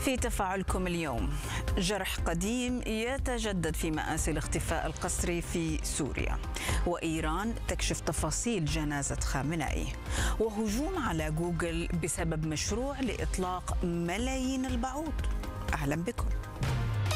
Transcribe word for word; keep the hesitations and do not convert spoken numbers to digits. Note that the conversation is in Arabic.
في تفاعلكم اليوم، جرح قديم يتجدد في مآسي الاختفاء القسري في سوريا، وإيران تكشف تفاصيل جنازة خامنئي، وهجوم على جوجل بسبب مشروع لإطلاق ملايين البعوض. أهلا بكم.